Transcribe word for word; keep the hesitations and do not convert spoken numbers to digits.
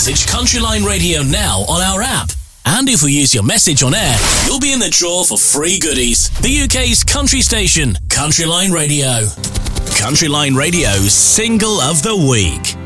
Message Countryline Radio now on our app. And if we use your message on air, you'll be in the draw for free goodies. The U K's country station, Countryline Radio. Countryline Radio's Single of the Week.